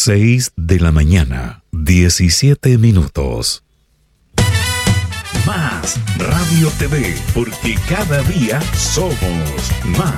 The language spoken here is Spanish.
6:17. Más Radio TV, porque cada día somos más.